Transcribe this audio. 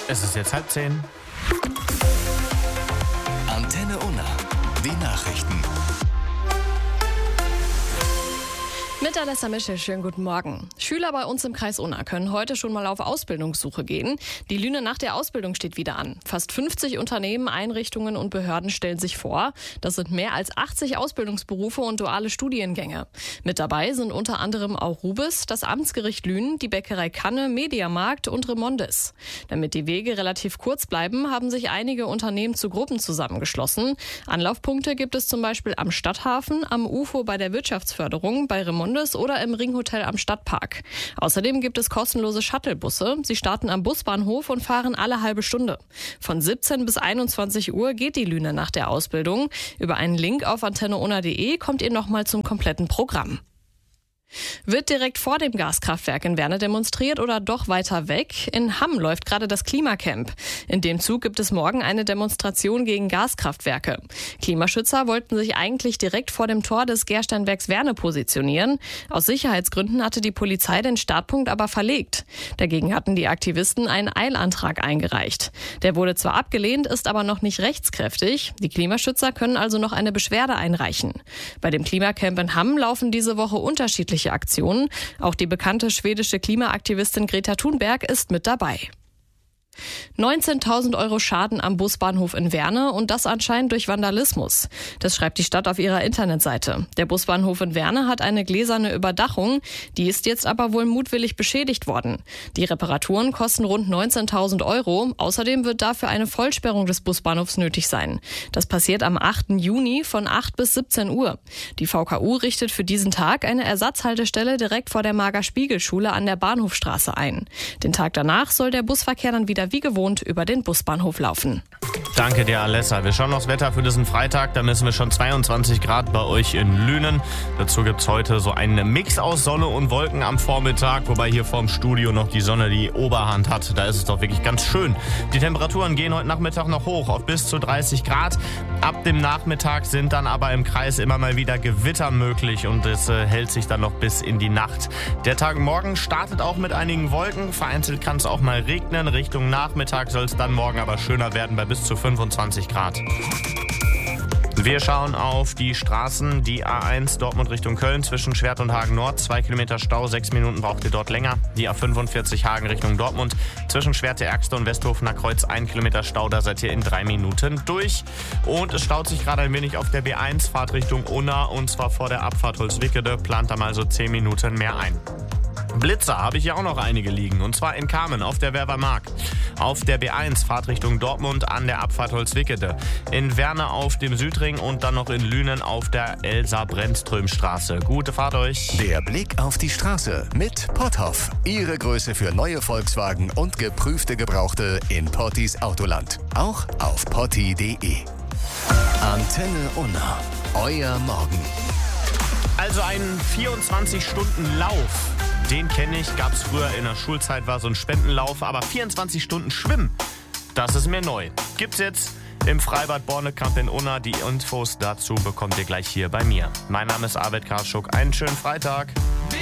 Es ist jetzt 9:30. Antenne Unna, die Nachrichten. Mit Alessa Mischel, schönen guten Morgen. Schüler bei uns im Kreis Unna können heute schon mal auf Ausbildungssuche gehen. Die Lüne nach der Ausbildung steht wieder an. Fast 50 Unternehmen, Einrichtungen und Behörden stellen sich vor. Das sind mehr als 80 Ausbildungsberufe und duale Studiengänge. Mit dabei sind unter anderem auch Rubis, das Amtsgericht Lünen, die Bäckerei Kanne, Mediamarkt und Remondis. Damit die Wege relativ kurz bleiben, haben sich einige Unternehmen zu Gruppen zusammengeschlossen. Anlaufpunkte gibt es zum Beispiel am Stadthafen, am UFO bei der Wirtschaftsförderung, bei Remondis oder im Ringhotel am Stadtpark. Außerdem gibt es kostenlose Shuttlebusse. Sie starten am Busbahnhof und fahren alle halbe Stunde. Von 17 bis 21 Uhr geht die Lüne nach der Ausbildung. Über einen Link auf antenneunna.de kommt ihr nochmal zum kompletten Programm. Wird direkt vor dem Gaskraftwerk in Werne demonstriert oder doch weiter weg? In Hamm läuft gerade das Klimacamp. In dem Zug gibt es morgen eine Demonstration gegen Gaskraftwerke. Klimaschützer wollten sich eigentlich direkt vor dem Tor des Gersteinwerks Werne positionieren. Aus Sicherheitsgründen hatte die Polizei den Startpunkt aber verlegt. Dagegen hatten die Aktivisten einen Eilantrag eingereicht. Der wurde zwar abgelehnt, ist aber noch nicht rechtskräftig. Die Klimaschützer können also noch eine Beschwerde einreichen. Bei dem Klimacamp in Hamm laufen diese Woche unterschiedliche Aktionen. Auch die bekannte schwedische Klimaaktivistin Greta Thunberg ist mit dabei. 19.000 € Schaden am Busbahnhof in Werne und das anscheinend durch Vandalismus. Das schreibt die Stadt auf ihrer Internetseite. Der Busbahnhof in Werne hat eine gläserne Überdachung, die ist jetzt aber wohl mutwillig beschädigt worden. Die Reparaturen kosten rund 19.000 €. Außerdem wird dafür eine Vollsperrung des Busbahnhofs nötig sein. Das passiert am 8. Juni von 8 bis 17 Uhr. Die VKU richtet für diesen Tag eine Ersatzhaltestelle direkt vor der Marger-Spiegel-Schule an der Bahnhofstraße ein. Den Tag danach soll der Busverkehr dann wieder wie gewohnt über den Busbahnhof laufen. Danke dir, Alessa. Wir schauen aufs Wetter für diesen Freitag. Da messen wir schon 22 Grad bei euch in Lünen. Dazu gibt es heute so einen Mix aus Sonne und Wolken am Vormittag, wobei hier vorm Studio noch die Sonne die Oberhand hat. Da ist es doch wirklich ganz schön. Die Temperaturen gehen heute Nachmittag noch hoch auf bis zu 30 Grad. Ab dem Nachmittag sind dann aber im Kreis immer mal wieder Gewitter möglich und es hält sich dann noch bis in die Nacht. Der Tag morgen startet auch mit einigen Wolken. Vereinzelt kann es auch mal regnen. Richtung Nachmittag soll es dann morgen aber schöner werden bei bis zu 25 Grad. Wir schauen auf die Straßen. Die A1 Dortmund Richtung Köln zwischen Schwert und Hagen Nord. 2 Kilometer Stau, 6 Minuten braucht ihr dort länger. Die A45 Hagen Richtung Dortmund zwischen Schwerte-Ergste und Westhofener Kreuz 1 Kilometer Stau. Da seid ihr in 3 Minuten durch. Und es staut sich gerade ein wenig auf der B1 Fahrt Richtung Unna und zwar vor der Abfahrt Holzwickede. Plant da mal so 10 Minuten mehr ein. Blitzer habe ich ja auch noch einige liegen, und zwar in Kamen auf der Werbermark. Auf der B1 Fahrt Richtung Dortmund an der Abfahrt Holzwickede. In Werne auf dem Südring und dann noch in Lünen auf der Elsa-Brennström-Straße. Gute Fahrt euch. Der Blick auf die Straße mit Potthoff. Ihre Größe für neue Volkswagen und geprüfte Gebrauchte in Pottis Autoland. Auch auf potti.de. Antenne Unna. Euer Morgen. Also einen 24-Stunden-Lauf. Den kenne ich, gab es früher in der Schulzeit, war so ein Spendenlauf, aber 24 Stunden Schwimmen, das ist mir neu. Gibt's jetzt im Freibad Bornekamp in Unna. Die Infos dazu bekommt ihr gleich hier bei mir. Mein Name ist Arvid Kartschuk. Einen schönen Freitag.